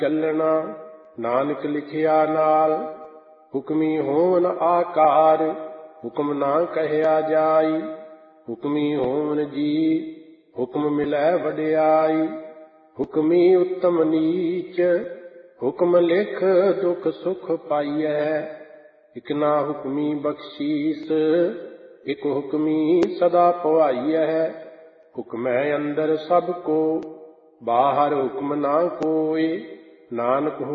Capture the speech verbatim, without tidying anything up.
ਚੱਲਣਾ ਨਾਨਕ ਲਿਖਿਆ ਨਾਲ। ਹੁਕਮੀ ਹੋਵਨ ਆਕਾਰ ਹੁਕਮ ਨਾ ਕਹਿਆ ਜਾਈ। ਹੁਕਮੀ ਹੋਵਨ ਜੀ ਹੁਕਮ ਮਿਲੈ ਵਡਿਆਈ। ਹੁਕਮੀ ਉੱਤਮ ਨੀਚ ਹੁਕਮ ਲਿਖ ਦੁਖ ਸੁਖ ਪਾਈਐ। ਇਕ ਨਾ ਹੁਕਮੀ ਬਖਸ਼ੀਸ ਇਕ ਹੁਕਮੀ ਸਦਾ ਪਵਾਈਐ। ਹੁਕਮੈ ਅੰਦਰ ਸਭ ਕੋ ਬਾਹਰ ਹੁਕਮ ਨਾ ਕੋਇ। ਨਾਨਕ